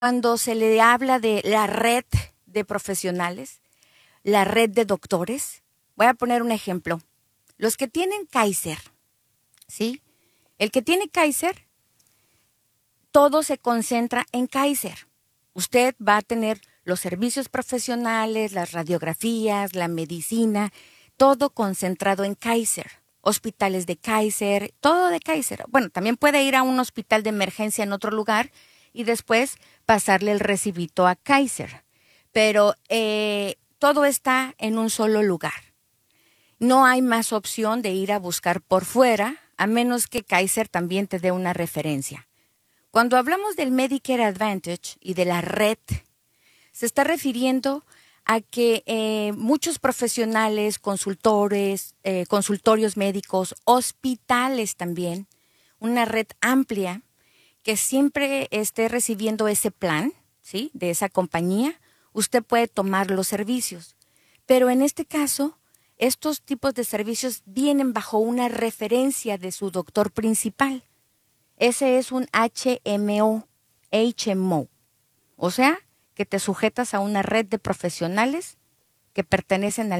Cuando se le habla de la red de profesionales, la red de doctores, voy a poner un ejemplo. Los que tienen Kaiser, ¿sí? El que tiene Kaiser, todo se concentra en Kaiser. Usted va a tener los servicios profesionales, las radiografías, la medicina, todo concentrado en Kaiser. Hospitales de Kaiser, todo de Kaiser. Bueno, también puede ir a un hospital de emergencia en otro lugar y después pasarle el recibito a Kaiser. Pero todo está en un solo lugar. No hay más opción de ir a buscar por fuera, a menos que Kaiser también te dé una referencia. Cuando hablamos del Medicare Advantage y de la red, se está refiriendo a que muchos profesionales, consultores, consultorios médicos, hospitales también, una red amplia que siempre esté recibiendo ese plan, ¿sí?, de esa compañía, usted puede tomar los servicios. Pero en este caso, estos tipos de servicios vienen bajo una referencia de su doctor principal. Ese es un HMO, o sea, que te sujetas a una red de profesionales que pertenecen al